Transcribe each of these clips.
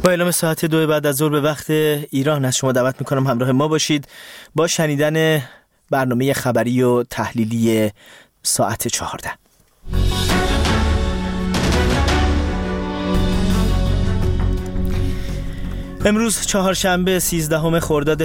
با اعلام ساعت 2 بعد از ظهر به وقت ایران از شما دعوت میکنم همراه ما باشید با شنیدن برنامه خبری و تحلیلی ساعت 14. امروز چهارشنبه 13 خرداد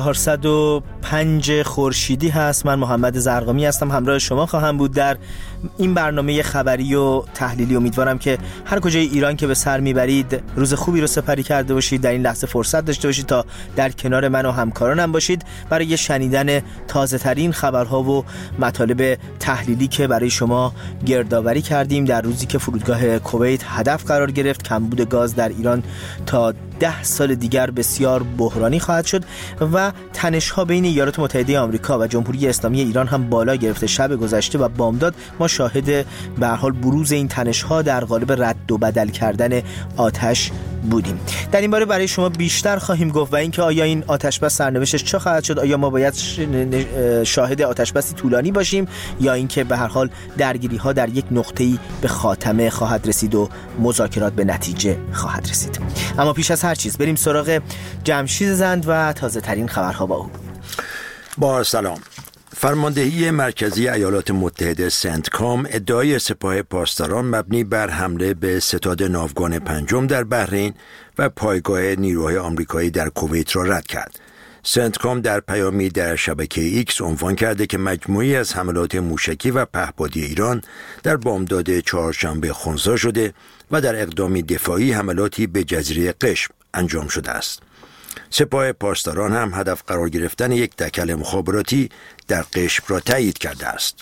1405 خورشیدی هست. من محمد زرقامی هستم، همراه شما خواهم بود در این برنامه خبری و تحلیلی. امیدوارم که هر کجای ایران که به سر میبرید روز خوبی رو سپری کرده باشید، در این لحظه فرصت داشته باشید تا در کنار من و همکارانم باشید برای شنیدن تازه ترین خبرها و مطالب تحلیلی که برای شما گردآوری کردیم در روزی که فرودگاه کویت هدف قرار گرفت. کمبود گاز در ایران تا 10 سال دیگر بسیار بحرانی خواهد شد و تنش‌ها بین ایالات متحده آمریکا و جمهوری اسلامی ایران هم بالا گرفته. شب گذشته و بامداد ما شاهد به هر حال بروز این تنش‌ها در قالب رد و بدل کردن آتش بودیم. در این باره برای شما بیشتر خواهیم گفت و اینکه آیا این آتش بس سرنوشتش چه خواهد شد، آیا ما باید شاهد آتش بسی طولانی باشیم یا اینکه به هر حال درگیری‌ها در یک نقطه‌ای به خاتمه خواهد رسید و مذاکرات به نتیجه خواهد رسید. اما پیش از هر چیز بریم سراغ جمشید زند و تازه ترین خبرها با او. با سلام. فرماندهی مرکزی ایالات متحده سنتکام ادعای سپاه پاسداران مبنی بر حمله به ستاد ناوگان پنجم در بحرین و پایگاه نیروهای آمریکایی در کویت را رد کرد. سنتکام در پیامی در شبکه ایکس عنوان کرده که مجموعی از حملات موشکی و پهپادی ایران در بامداد چهارشنبه خنثی شده و در اقدامی دفاعی حملاتی به جزیره قشم انجام شده است. سپاه پاسداران هم هدف قرار گرفتن یک دکل مخابراتی در قشم را تایید کرده است.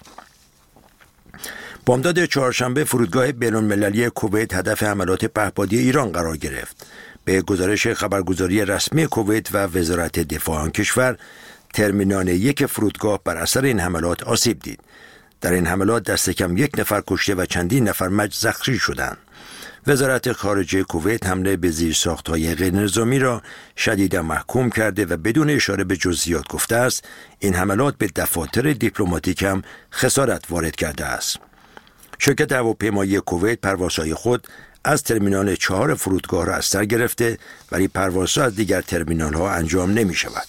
بامداد چهارشنبه فرودگاه بین‌المللی کویت هدف حملات پهپادی ایران قرار گرفت. به گزارش خبرگزاری رسمی کویت و وزارت دفاع آن کشور، ترمینال 1 فرودگاه بر اثر این حملات آسیب دید. در این حملات دست کم 1 نفر کشته و چندین نفر زخمی شدند. وزارت خارجه کویت حمله به زیرساخت‌های غیرنظامی را شدیداً محکوم کرده و بدون اشاره به جزئیات گفته است این حملات به دفاتر دیپلماتیک هم خسارت وارد کرده است. شرکت هواپیمایی کویت پروازهای خود از ترمینال 4 فرودگاه را از سر گرفته ولی پروازها از دیگر ترمینال‌ها انجام نمی‌شود.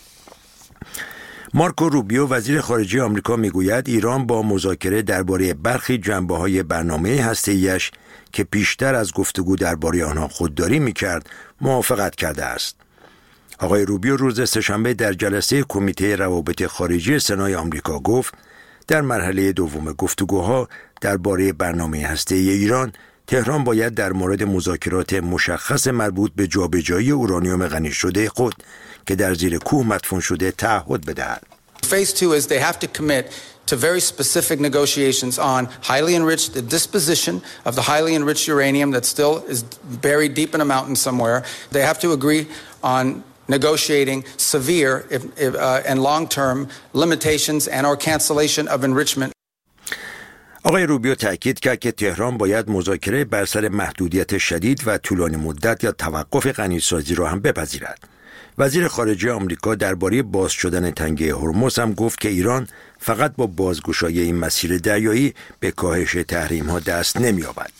مارکو روبیو وزیر خارجه آمریکا میگوید ایران با مذاکره درباره برخی جنبه‌های برنامه هسته‌ایش که پیشتر از گفتگو درباره آنها خودداری می‌کرد موافقت کرده است. آقای روبیو روز سه‌شنبه در جلسه کمیته روابط خارجی سنای آمریکا گفت در مرحله دوم گفتگوها درباره برنامه هسته‌ای ایران تهران باید در مورد مذاکرات مشخص مربوط به جابجایی اورانیوم غنی شده خود که در زیر کوه مدفون شده تعهد بدهد. Phase 2 is they have to commit to very specific negotiations on highly enriched, the disposition of the highly enriched uranium that still is buried deep in a mountain somewhere. They have to agree on negotiating severe and long-term limitations and or cancellation of enrichment. آقای روبیو تأکید کرد که تهران باید مذاکره بر سر محدودیت شدید و طولانی مدت یا توقف غنیسازی را هم بپذیرد. وزیر خارجه آمریکا درباره باز شدن تنگه هرمز هم گفت که ایران فقط با بازگشایی این مسیر دریایی به کاهش تحریم‌ها دست نمی‌یابد.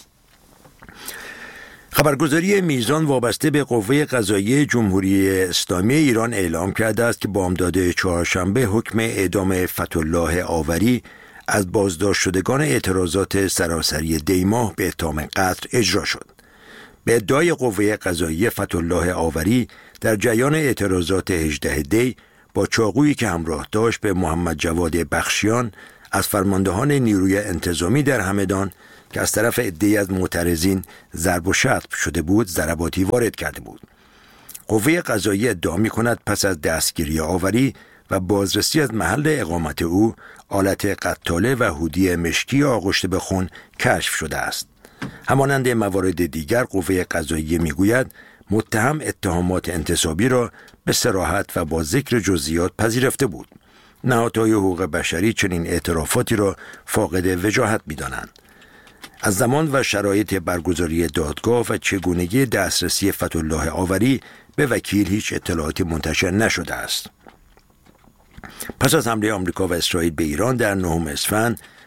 خبرگزاری میزان وابسته به قوه قضاییه جمهوری اسلامی ایران اعلام کرده است که بامداد چهارشنبه حکم اعدام فتح‌الله آوری از بازداشت شدگان اعتراضات سراسری دیماه به اتهام قتل اجرا شد. به ادعای قوه قضاییه فتح‌الله آوری در جریان اعتراضات 18 دی با چاقویی که همراه داشت به محمد جواد بخشیان از فرماندهان نیروی انتظامی در همدان که از طرف عده‌ای از معترضین ضرب و شتم شده بود ضرباتی وارد کرده بود. قوه قضاییه ادعا می‌کند پس از دستگیری آوری و بازرسی از محل اقامت او آلت قتاله و هودی مشکی آغشته به خون کشف شده است. همانند موارد دیگر قوه قضاییه میگوید متهم اتهامات انتصابی را به صراحت و با ذکر جزئیات پذیرفته بود. نهادهای حقوق بشری چنین اعترافاتی را فاقد وجاهت می‌دانند. از زمان و شرایط برگزاری دادگاه و چگونگی دسترسی فتح‌الله آوری به وکیل هیچ اطلاعاتی منتشر نشده است. پس از حمله آمریکا و اسرائیل به ایران در 9 اسفند،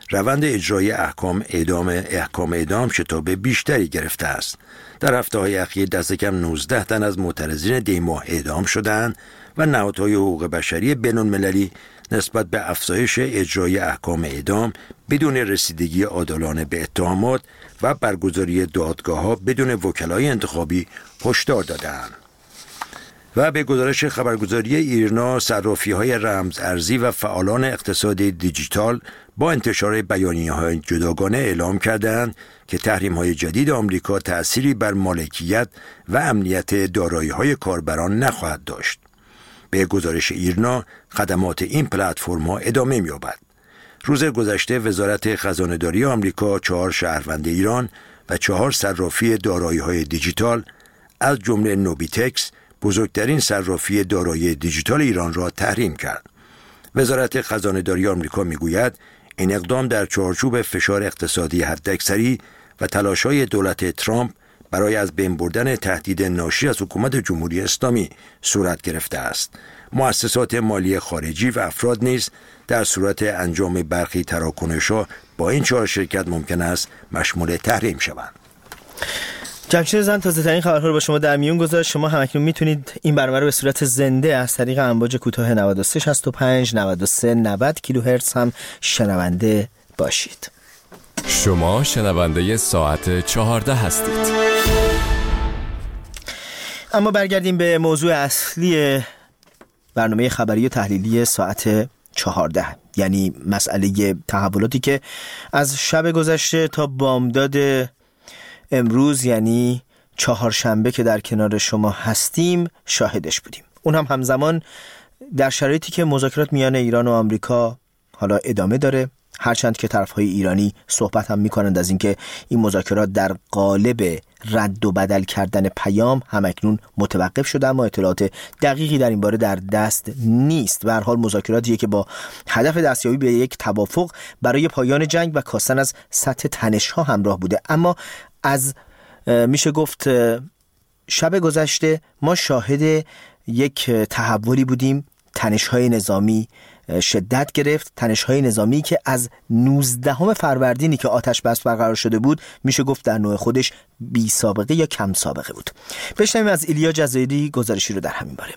روند اجرای احکام اعدام شتاب بیشتری گرفته است. در هفته‌های اخیر دست کم 19 تن از معترضین دیماه اعدام شدند و نهادهای حقوق بشری بین‌المللی نسبت به افزایش اجرای احکام اعدام بدون رسیدگی عادلانه به اتهامات و برگزاری دادگاه‌ها بدون وکلای انتخابی هشدار دادند. و به گزارش خبرگزاری ایرنا، صرافی‌های رمز ارزی و فعالان اقتصاد دیجیتال با انتشار بیانیه‌های جداگانه اعلام کردند که تحریم‌های جدید آمریکا تأثیری بر مالکیت و امنیت دارایی‌های کاربران نخواهد داشت. به گزارش ایرنا، خدمات این پلتفرم‌ها ادامه می‌یابد. روز گذشته وزارت خزانه‌داری آمریکا 4 شهروند ایران و 4 صرافی دارایی‌های دیجیتال از جمله نوبیتکس، بزرگترین صرافی دارایی دیجیتال ایران را تحریم کرد. وزارت خزانه‌داری آمریکا میگوید این اقدام در چارچوب فشار اقتصادی حداکثری و تلاش‌های دولت ترامپ برای از بین بردن تهدید ناشی از حکومت جمهوری اسلامی صورت گرفته است. مؤسسات مالی خارجی و افراد نیز در صورت انجام برخی تراکنش‌ها با این 4 شرکت ممکن است مشمول تحریم شوند. جمشید زن تازه‌ترین خبرها رو با شما در میون گذاشت. شما هم اکنون میتونید این برنامه رو به صورت زنده از طریق امواج کوتاه 9365 9390 کیلوهرتز هم شنونده باشید. شما شنونده ساعت 14 هستید. اما برگردیم به موضوع اصلی برنامه خبری و تحلیلی ساعت 14، یعنی مسئله تحولاتی که از شب گذشته تا بامداد امروز یعنی چهارشنبه که در کنار شما هستیم شاهدش بودیم. اون هم همزمان در شرایطی که مذاکرات میان ایران و آمریکا حالا ادامه داره، هرچند که طرفهای ایرانی صحبت هم میکنند از اینکه این مذاکرات در قالب رد و بدل کردن پیام همکنون متوقف شده، اما اطلاعات دقیقی در این باره در دست نیست. به هر حال مذاکراتیه که با هدف دستیابی به یک توافق برای پایان جنگ و کاستن از سطح تنش‌ها همراه بوده. اما از میشه گفت شب گذشته ما شاهد یک تحولی بودیم. تنش‌های نظامی شدت گرفت، تنش‌های نظامی که از 19 فروردینی که آتش بس برقرار شده بود میشه گفت در نوع خودش بی سابقه یا کم سابقه بود. بشنویم از ایلیا جزایری گزارشی رو در همین باره.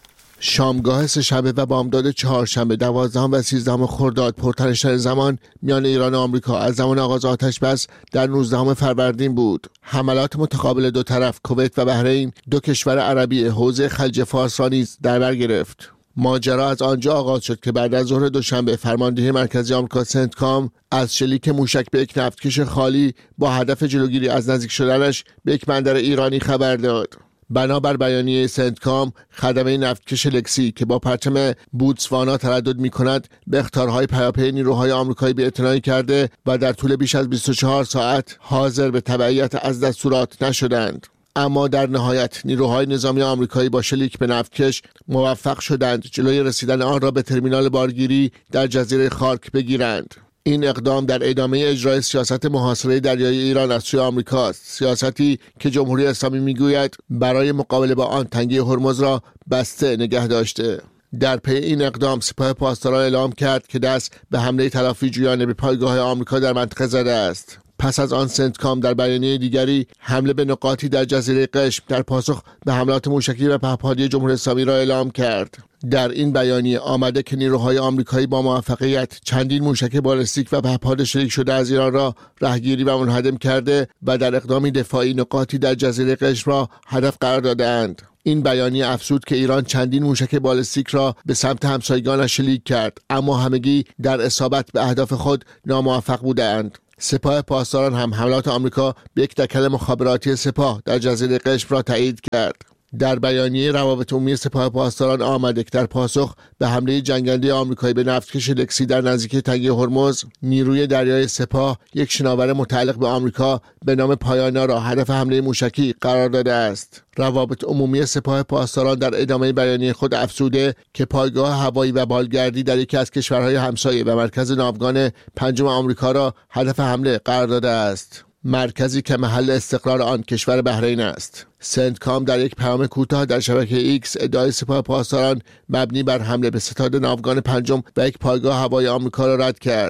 شامگاه سه‌شنبه و بامداد چهارشنبه 12 و 13 خرداد پرتنش‌ترین زمان میان ایران و آمریکا از زمان آغاز آتش بس در 19 فروردین بود. حملات متقابل دو طرف کویت و بحرین، دو کشور عربی حوزه خلیج فارس را نیز در بر گرفت. ماجرا از آنجا آغاز شد که بعد از ظهر دوشنبه فرماندهی مرکزی آمریکا سنتکام از شلیک موشک به یک نفتکش خالی با هدف جلوگیری از نزدیک شدنش به یک بندر ایرانی خبر داد. بنابر بیانیه سنتکام، خدمه نفتکش لکسی که با پرچم بوتسوانا تردد می‌کند به اخطارهای پیاپی نیروهای آمریکایی بی‌اعتنایی کرده و در طول بیش از 24 ساعت حاضر به تبعیت از دستورات نشدند. اما در نهایت نیروهای نظامی آمریکایی با شلیک به نفتکش موفق شدند جلوی رسیدن آن را به ترمینال بارگیری در جزیره خارک بگیرند. این اقدام در ادامه اجرای سیاست محاصره دریایی ایران از سوی آمریکاست، سیاستی که جمهوری اسلامی میگوید برای مقابله با آن تنگه هرمز را بسته نگه داشته. در پی این اقدام سپاه پاسداران اعلام کرد که دست به حمله تلافی جویانه به پایگاه آمریکا در منطقه زده است. پس از آن سنتکام در بیانیه دیگری حمله به نقاطی در جزیره قشم در پاسخ به حملات موشکی و پهپادی جمهوری اسلامی را اعلام کرد. در این بیانیه آمده که نیروهای آمریکایی با موفقیت چندین موشک بالستیک و پهپاد شلیک شده از ایران را رهگیری و منهدم کرده و در اقدامی دفاعی نقاطی در جزیره قشم را هدف قرار داده‌اند. این بیانیه افزود که ایران چندین موشک بالستیک را به سمت همسایگانش شلیک کرد، اما همگی در اصابت به اهداف خود ناموفق بودند. سپاه پاسداران هم حملات آمریکا به یک دکل مخابراتی سپاه در جزیره قشم را تایید کرد. در بیانیه روابط عمومی سپاه پاسداران آمده که در پاسخ به حمله جنگنده آمریکایی به نفتکش لکسی در نزدیکی تنگه هرمز، نیروی دریایی سپاه یک شناور متعلق به آمریکا به نام پایانا را هدف حمله موشکی قرار داده است. روابط عمومی سپاه پاسداران در ادامه بیانیه خود افزوده که پایگاه هوایی و بالگردی در یکی از کشورهای همسایه و مرکز ناوگان پنجم آمریکا را هدف حمله قرار داده است، مرکزی که محل استقرار آن کشور بحرین است. سنتکام در یک پیام کوتاه در شبکه ایکس ادعای سپاه پاسداران مبنی بر حمله به ستاد ناوگان پنجم و یک پایگاه هوایی آمریکا را رد کرد.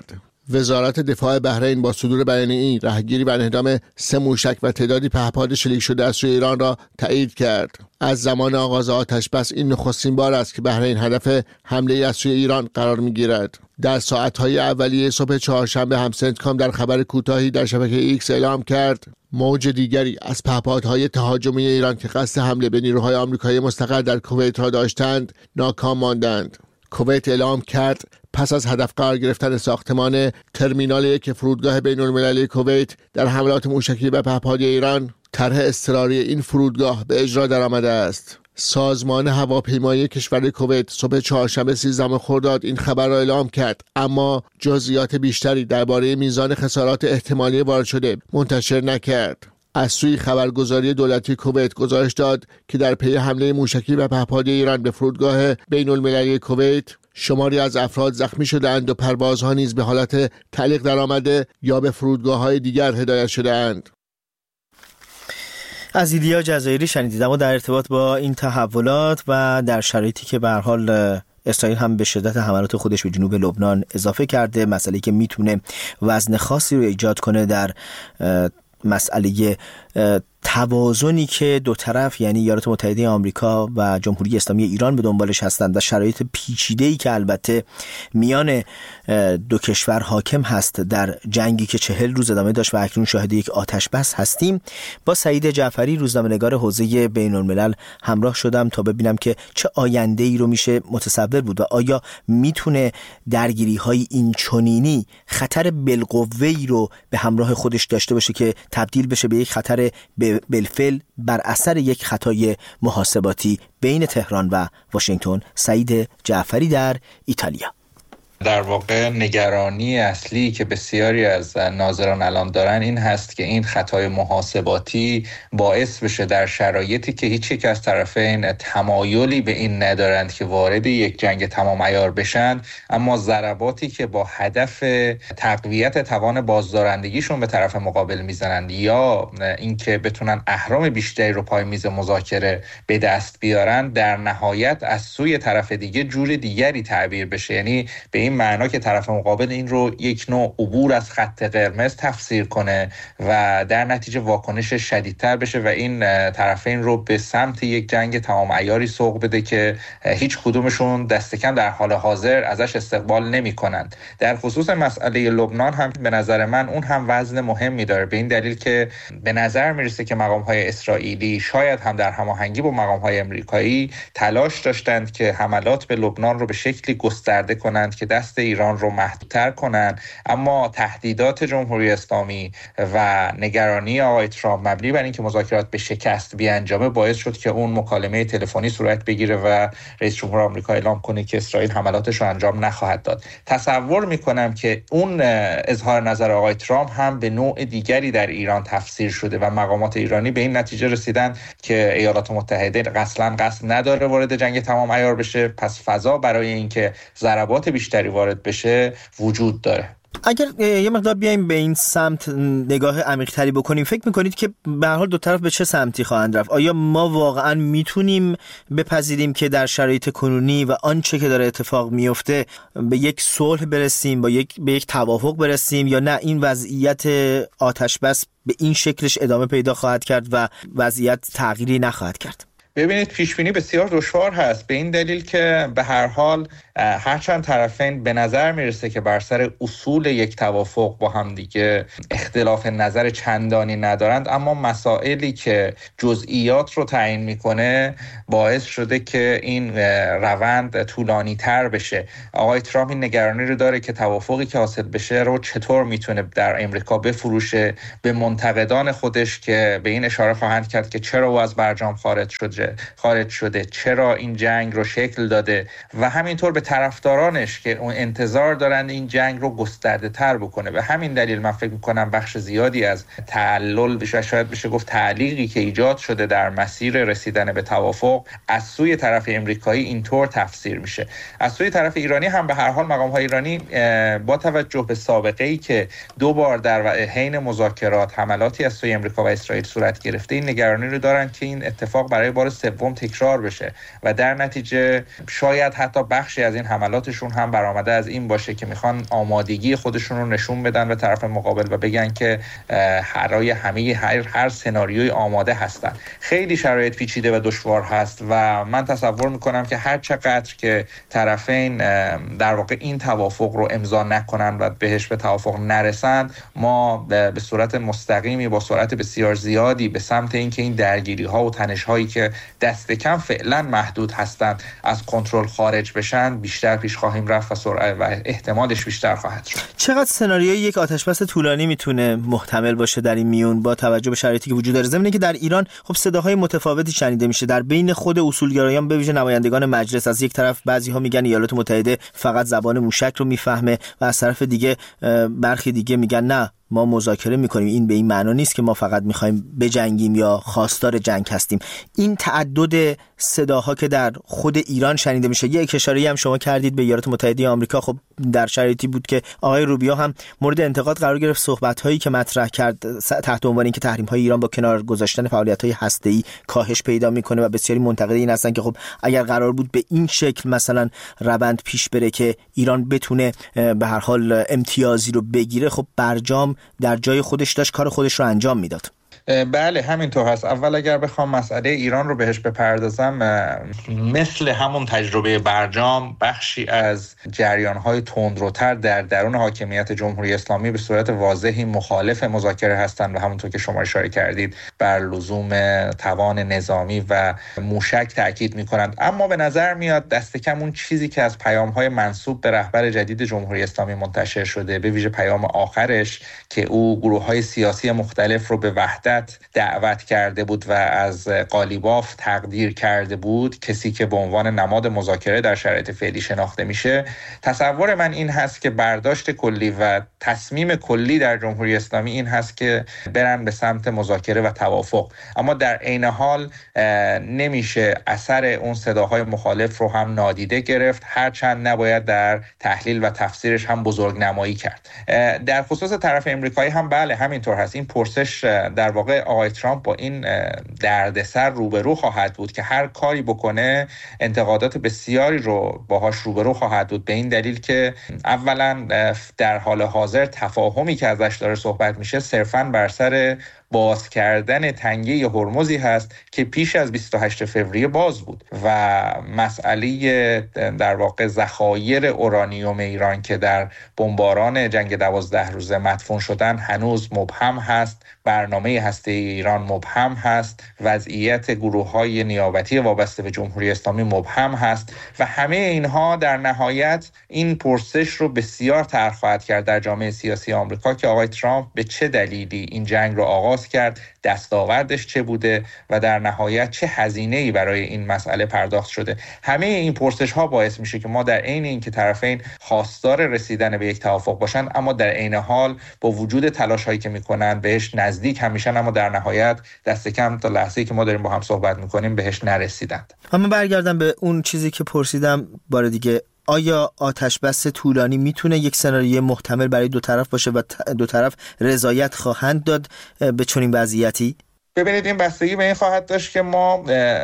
وزارت دفاع بحرین با صدور بیانیه‌ای رهگیری و انهدام 3 موشک و تعدادی پهپاد شلیک شده از سوی ایران را تایید کرد. از زمان آغاز آتش بس این نخستین بار است که بحرین هدف حمله از سوی ایران قرار می‌گیرد. در ساعت‌های اولیه صبح چهارشنبه هم سنتکام در خبر کوتاهی در شبکه ایکس اعلام کرد موج دیگری از پهپادهای تهاجمی ایران که قصد حمله به نیروهای آمریکایی مستقر در کویت را داشتند ناکام ماندند. کویت اعلام کرد پس از هدف قرار گرفتن ساختمان ترمینال 1 فرودگاه بین‌المللی کویت در حملات موشکی و پهپادی ایران، طرح اضطراری این فرودگاه به اجرا درآمده است. سازمان هواپیمایی کشور کویت صبح چهارشنبه 13 خرداد این خبر را اعلام کرد، اما جزئیات بیشتری درباره میزان خسارات احتمالی وارد شده منتشر نکرد. از سوی خبرگزاری دولتی کویت گزارش داد که در پی حمله موشکی و پهپادی ایران به فرودگاه بین‌المللی کویت شماری از افراد زخمی شده‌اند و پروازها نیز به حالت تعلیق درآمده یا به فرودگاه‌های دیگر هدایت شده‌اند. از ایلیا جزایری شنیدید. اما در ارتباط با این تحولات و در شرایطی که به هر حال اسرائیل هم به شدت حملات خودش به جنوب لبنان اضافه کرده، مسئله‌ای که میتونه وزن خاصی رو ایجاد کنه در مسئله توازنی که دو طرف یعنی ایالات متحده آمریکا و جمهوری اسلامی ایران به دنبالش هستند و شرایط پیچیده‌ای که البته میان دو کشور حاکم هست در جنگی که 40 روز ادامه داشت و اکنون شاهد یک آتش بس هستیم. با سعید جعفری روزنامه‌نگار حوزه بین‌الملل همراه شدم تا ببینم که چه آینده‌ای رو میشه متصور بود و آیا میتونه درگیری‌های این چنینی خطر بالقوه‌ای رو به همراه خودش داشته باشه که تبدیل بشه به یک خطر بالفعل بر اثر یک خطای محاسباتی بین تهران و واشنگتن. سعید جعفری در ایتالیا. در واقع نگرانی اصلی که بسیاری از ناظران الان دارن این هست که این خطای محاسباتی باعث بشه در شرایطی که هیچ یک از طرفین تمایلی به این ندارند که وارد یک جنگ تمام عیار بشن، اما ضرباتی که با هدف تقویت توان بازدارندگیشون به طرف مقابل میزنند یا اینکه بتونن اهرام بیشتری رو پای میز مذاکره به دست بیارن، در نهایت از سوی طرف دیگه جور دیگری تعبیر بشه. یعنی به این معنا که طرف مقابل این رو یک نوع عبور از خط قرمز تفسیر کنه و در نتیجه واکنش شدیدتر بشه و این طرفین رو به سمت یک جنگ تمام عیاری سوق بده که هیچ کدومشون دست کم در حال حاضر ازش استقبال نمی کنند. در خصوص مسئله لبنان هم به نظر من اون هم وزن مهمی داره، به این دلیل که به نظر میرسه که مقام‌های اسرائیلی شاید هم در هماهنگی با مقام‌های امریکایی تلاش داشتند که حملات به لبنان رو به شکلی گسترده کنند که دست ایران رو محدودتر کنن، اما تهدیدات جمهوری اسلامی و نگرانی آقای ترامپ مبنی بر اینکه مذاکرات به شکست بیانجامه باعث شد که اون مکالمه تلفنی صورت بگیره و رئیس جمهور آمریکا اعلام کنه که اسرائیل حملاتش رو انجام نخواهد داد. تصور میکنم که اون اظهار نظر آقای ترامپ هم به نوع دیگری در ایران تفسیر شده و مقامات ایرانی به این نتیجه رسیدن که ایالات متحده اصلاً قصد نداره وارد جنگ تمام عیار بشه، پس فضا برای اینکه ضربات بیشتری وارد بشه وجود داره. اگر یه مقدار بیایم به این سمت نگاه عمیق‌تری بکنیم، فکر می‌کنید که به هر حال دو طرف به چه سمتی خواهند رفت؟ آیا ما واقعاً میتونیم بپذیریم که در شرایط کنونی و آنچه که داره اتفاق میفته به یک صلح برسیم، به یک توافق برسیم، یا نه این وضعیت آتش بس به این شکلش ادامه پیدا خواهد کرد و وضعیت تغییری نخواهد کرد؟ ببینید، پیشبینی بسیار دشوار هست به این دلیل که به هر حال هرچند طرفین به نظر میرسه که بر سر اصول یک توافق با هم دیگه اختلاف نظر چندانی ندارند، اما مسائلی که جزئیات رو تعیین میکنه باعث شده که این روند طولانی تر بشه. آقای ترامپ این نگرانی رو داره که توافقی که حاصل بشه رو چطور میتونه در امریکا بفروشه به منتقدان خودش که به این اشاره خواهند کرد که چرا او از برجام خارج شده، چرا این جنگ رو شکل داده، و همینطور به طرفدارانش که اون انتظار دارن این جنگ رو گسترده تر بکنه. به همین دلیل من فکر میکنم بخش زیادی از تعلل بشه، شاید بشه گفت تعلیقی که ایجاد شده در مسیر رسیدن به توافق از سوی طرف امریکایی اینطور تفسیر میشه. از سوی طرف ایرانی هم به هر حال مقام‌های ایرانی با توجه به سابقه‌ای که 2 بار در حین مذاکرات حملاتی از سوی امریکا و اسرائیل صورت گرفته، این نگرانی رو دارن که این اتفاق برای بار سوم تکرار بشه و در نتیجه شاید حتی بخشی از این حملاتشون هم برآمده از این باشه که میخوان آمادگی خودشون رو نشون بدن به طرف مقابل و بگن که برای هر سناریوی آماده هستن. خیلی شرایط پیچیده و دشوار هست و من تصور میکنم که هر چقدر که طرفین در واقع این توافق رو امضا نکنن و بهش به توافق نرسن، ما به صورت مستقیمی با سرعت بسیار زیادی به سمت اینکه این درگیری ها و تنش هایی که دست کم فعلا محدود هستند از کنترل خارج بشن بیشتر پیش خواهیم رفت و سرعت و احتمالش بیشتر خواهد شد. چقدر سناریوی یک آتشبس طولانی میتونه محتمل باشه در این میون با توجه به شرایطی که وجود داره؟ ضمن اینکه در ایران خب صداهای متفاوتی شنیده میشه در بین خود اصولگرایان، به ویژه نمایندگان مجلس. از یک طرف بعضی‌ها میگن ایالات متحده فقط زبان موشک رو میفهمه و از طرف دیگه برخی دیگه میگن نه، ما مذاکره میکنیم، این به این معنا نیست که ما فقط میخوایم بجنگیم یا خواستار جنگ هستیم. این تعدد صداها که در خود ایران شنیده میشه، یک اشاره‌ای هم شما کردید به ایالات متحده آمریکا، خب در شرایطی بود که آقای روبیو هم مورد انتقاد قرار گرفت، صحبت‌هایی که مطرح کرد تحت عنوان اینکه تحریم‌های ایران با کنار گذاشتن فعالیت‌های هسته‌ای کاهش پیدا میکنه و بسیاری منتقد این هستن که خب اگر قرار بود به این شکل مثلا روند پیش بره که ایران بتونه به هر حال امتیازی رو بگیره، خب برجام در جای خودش داشت کار خودش رو انجام میداد. بله همینطور هست. اول اگر بخوام مسئله ایران رو بهش بپردازم، مثل همون تجربه برجام بخشی از جریان‌های تندروتر در درون حاکمیت جمهوری اسلامی به صورت واضحی مخالف مذاکره هستند و همونطور که شما اشاره کردید بر لزوم توان نظامی و موشک تاکید می‌کنند. اما به نظر میاد دست کم اون چیزی که از پیام‌های منسوب به رهبر جدید جمهوری اسلامی منتشر شده، به ویژه پیام آخرش که او گروه‌های سیاسی مختلف رو به وحدت دعوت کرده بود و از قالیباف تقدیر کرده بود، کسی که به عنوان نماد مذاکره در شرایط فعلی شناخته میشه، تصور من این هست که برداشت کلی و تصمیم کلی در جمهوری اسلامی این هست که برن به سمت مذاکره و توافق. اما در عین حال نمیشه اثر اون صداهای مخالف رو هم نادیده گرفت، هرچند نباید در تحلیل و تفسیرش هم بزرگ نمایی کرد. در خصوص طرف امریکایی هم بله همینطور هست. این پرسش در واقع آقای ترامپ با این دردسر روبرو خواهد بود که هر کاری بکنه انتقادات بسیاری رو باهاش روبرو خواهد بود، به این دلیل که اولا در حال حاضر تفاهمی که ازش داره صحبت میشه صرفاً بر سر باز کردن تنگه هرمزی هست که پیش از 28 فوریه باز بود و مسئله در واقع ذخایر اورانیوم ایران که در بمباران جنگ 12 روزه مدفون شدن هنوز مبهم هست، برنامه هسته ایران مبهم هست، وضعیت گروه‌های نیابتی وابسته به جمهوری اسلامی مبهم هست و همه اینها در نهایت این پرسش رو بسیار طرح خواهد کرد در جامعه سیاسی آمریکا که آقای ترامپ به چه دلیلی این جنگ رو آغاز کرد، دستاوردش چه بوده و در نهایت چه هزینه‌ای برای این مسئله پرداخت شده. همه این پرسش‌ها باعث میشه که ما در عین اینکه طرفین خواستار رسیدن به یک توافق باشن، اما در عین حال با وجود تلاش‌هایی که میکنن بهش نزدیک هم میشن، اما در نهایت دست کم تا لحظه‌ای که ما داریم با هم صحبت میکنیم بهش نرسیدند. اما برگردم به اون چیزی که پرسیدم بار دیگه، آیا آتشبس طولانی میتونه یک سناریوی محتمل برای دو طرف باشه و دو طرف رضایت خواهند داد به چنین وضعیتی؟ ببینید این بستگی به این خواهد داشت که ما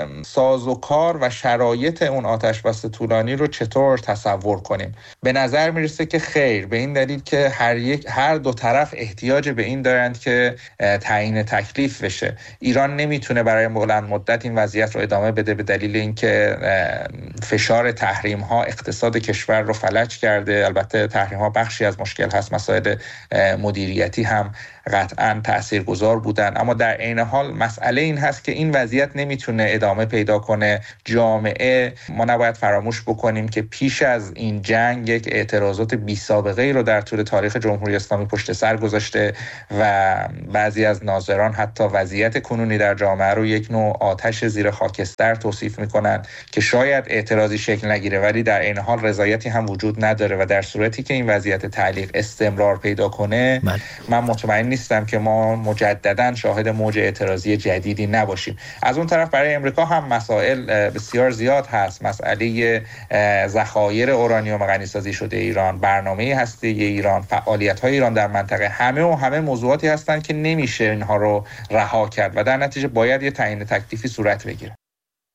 سازوکار و شرایط اون آتشبس طولانی رو چطور تصور کنیم. به نظر میرسه که خیر، به این دلیل که هر دو طرف احتیاج به این دارند که تعیین تکلیف بشه. ایران نمیتونه برای بلند مدت این وضعیت رو ادامه بده به دلیل اینکه فشار تحریم ها اقتصاد کشور رو فلج کرده. البته تحریم ها بخشی از مشکل هست، مسائل مدیریتی هم قطعاً تاثیرگذار بودن، اما در عین حال مسئله این هست که این وضعیت نمیتونه ادامه پیدا کنه. جامعه، ما نباید فراموش بکنیم که پیش از این جنگ یک اعتراضات بی سابقه ای رو در طول تاریخ جمهوری اسلامی پشت سر گذاشته و بعضی از ناظران حتی وضعیت کنونی در جامعه رو یک نوع آتش زیر خاکستر توصیف میکنن که شاید اعتراضی شکل نگیره ولی در عین حال رضایتی هم وجود نداره و در صورتی که این وضعیت تعلیق استمرار پیدا کنه من مطمئن نیستم که ما مجددا شاهد موج اعتراضی جدیدی نباشیم. از اون طرف برای امریکا هم مسائل بسیار زیاد هست. مسئله ذخایر اورانیوم غنیسازی شده ایران، برنامه هسته‌ای ایران، فعالیت‌های ایران در منطقه، همه موضوعاتی هستند که نمیشه اینها رو رها کرد و در نتیجه باید یه تعیین تکلیفی صورت بگیره.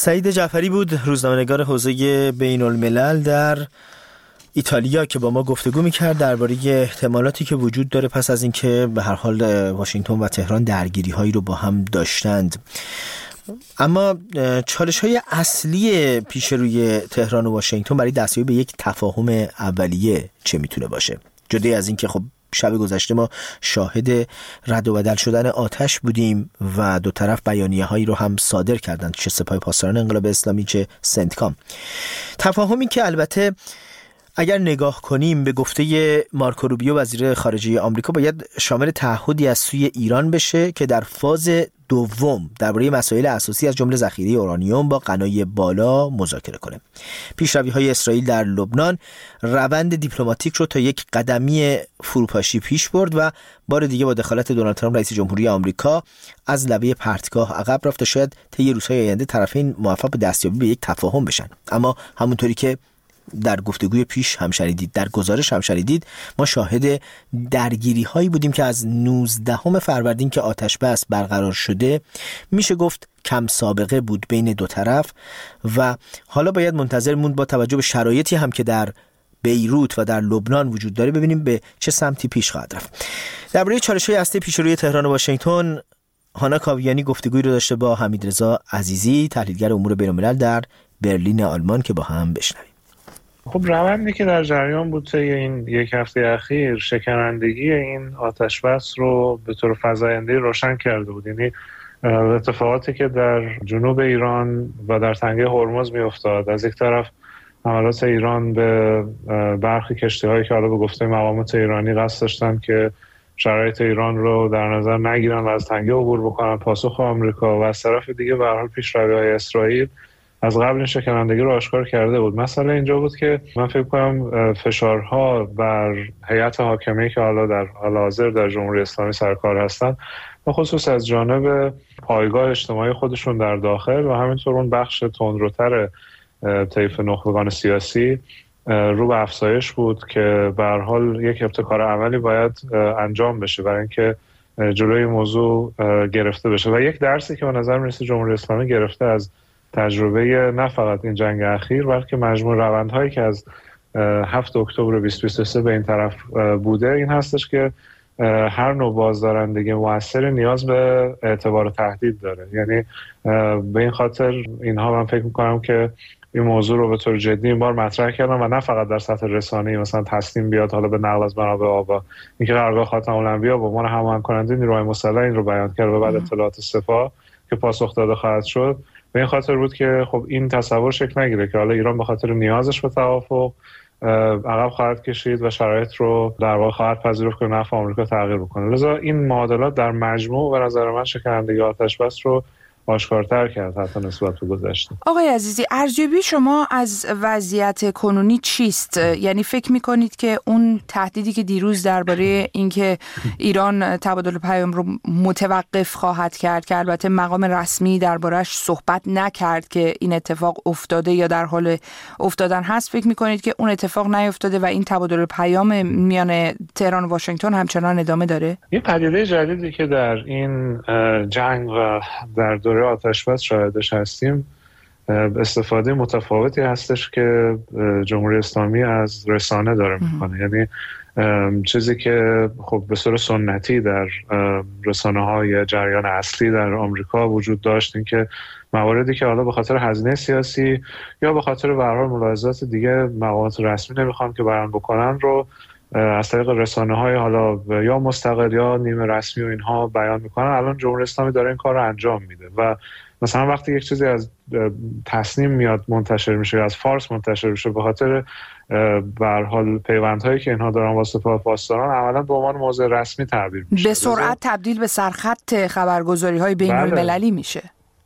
سعید جعفری بود، روزنامه‌نگار حوزه بین‌الملل در ایتالیا که با ما گفتگو می‌کرد درباره احتمالاتی که وجود داره پس از اینکه به هر حال واشنگتن و تهران درگیری‌هایی رو با هم داشتند. اما چالش‌های اصلی پیش روی تهران و واشنگتن برای دستیابی به یک تفاهم اولیه چه میتونه باشه؟ جدا از اینکه خب شب گذشته ما شاهد رد و بدل شدن آتش بودیم و دو طرف بیانیه‌هایی رو هم صادر کردند، چه سپاه پاسداران انقلاب اسلامی چه سنتکام. تفاهمی که البته اگر نگاه کنیم به گفته مارکو روبیو وزیر خارجه آمریکا باید شامل تعهدی از سوی ایران بشه که در فاز دوم درباره مسائل اساسی از جمله ذخیره اورانیوم با غنای بالا مذاکره کنه. پیشروی‌های اسرائیل در لبنان روند دیپلماتیک رو تا یک قدمی فروپاشی پیش برد و بار دیگه با دخالت دونالد ترامپ رئیس جمهوری آمریکا از لبه پرتگاه عقب رفت تا شاید طی روزهای آینده طرفین موفق به دستیابی به یک تفاهم بشن. اما همونطوری که در گفتگوی پیش هم شنیدید، در گزارش هم شنیدید، ما شاهد درگیری هایی بودیم که از 19 فروردین که آتش بس برقرار شده میشه گفت کم سابقه بود بین دو طرف و حالا باید منتظر موند با توجه به شرایطی هم که در بیروت و در لبنان وجود داره ببینیم به چه سمتی پیش خواهد رفت. درباره چالش‌های اصلی پیش روی تهران و واشنگتن هانا کاویانی گفتگویی رو داشته با حمیدرضا عزیزی، تحلیلگر امور بین‌الملل در برلین آلمان، که با هم بشنویم. خب روندی که در جریان بود طی این یک هفته اخیر شکنندگی این آتش بس رو به طور فزاینده روشن کرده بود. یعنی اتفاقاتی که در جنوب ایران و در تنگه هرمز می افتاد، از یک طرف حملات ایران به برخی کشتی‌هایی که حالا به گفته مقامات ایرانی قصد داشتن که شرایط ایران رو در نظر نگیرن و از تنگه عبور بکنن، پاسخ آمریکا، و از طرف دیگه به هر حال پیشروی‌های اسرائیل از قبل این شکنندگی رو آشکار کرده بود. مسئله اینجا بود که من فکر کنم فشارها بر هیئت حاکمه که حالا در حال حاضر در جمهوری اسلامی سرکار هستن، به خصوص از جانب پایگاه اجتماعی خودشون در داخل و همینطور اون بخش تندروتر طیف نخبگان سیاسی رو به افزایش بود که به هر حال یک ابتکار عملی باید انجام بشه برای اینکه جلوی موضوع گرفته بشه. و یک درسی که به نظر میرسه جمهوری اسلامی گرفته از تجربه نه فقط این جنگ اخیر بلکه مجموع روندهایی که از 7 اکتبر 2023 به این طرف بوده این هستش که هر نوع بازدارندگی مؤثر نیاز به اعتبار و تهدید داره. یعنی به این خاطر اینها من فکر میکنم که این موضوع رو به طور جدی این بار مطرح کردن و نه فقط در سطح رسانه‌ای، مثلا تصمیم بیاد حالا به نقل از منابع آبا، اینکه قرارگاه خاتم الانبیا به عنوان هماهنگ کننده نیروهای مسلح این رو بیان کرد و بعد اطلاعات سپاه که پاسخ داده خواهد شد. به این خاطر بود که خب این تصور شکل نگیره که حالا ایران به خاطر نیازش به توافق عقب خواهد کشید و شرایط رو در واقع خواهد پذیرفت که نفع آمریکا تغییر بکنه. لذا این معادلات در مجموع به نظر من شکنندگی آتش بس رو آشکارتر کرد حتی نسبت به گذشته. آقای عزیزی، ارزیابی شما از وضعیت کنونی چیست؟ یعنی فکر می‌کنید که اون تهدیدی که دیروز درباره اینکه ایران تبادل پیام رو متوقف خواهد کرد که البته مقام رسمی درباره‌اش صحبت نکرد که این اتفاق افتاده یا در حال افتادن هست، فکر می‌کنید که اون اتفاق نیفتاده و این تبادل پیام میان تهران و واشنگتن همچنان ادامه داره؟ این پدیده جدیدی که در این جنگ و در دوره آتش بس شاهدش هستیم استفاده متفاوتی هستش که جمهوری اسلامی از رسانه داره میکنه. یعنی چیزی که خب به صورت سنتی در رسانه‌های جریان اصلی در آمریکا وجود داشت، این که مواردی که حالا به خاطر هزینه سیاسی یا به خاطر به هر حال ملاحظات دیگه مقامات رسمی نمیخوان که بیان بکنن رو از طریق رسانه‌های حالا یا مستقل یا نیمه رسمی و اینها بیان میکنن. الان جمهوری اسلامی داره این کار رو انجام میده و مثلا وقتی یک چیزی از تصنیم میاد منتشر میشه، از فارس منتشر میشه، به خاطر به هر حال پیوندهایی که اینها دارن با سپاه پاسداران عملاً به عنوان موضوع رسمی تعبیر میشه، به سرعت تبدیل به سرخط خبرگزاری‌های بین‌المللی میشه.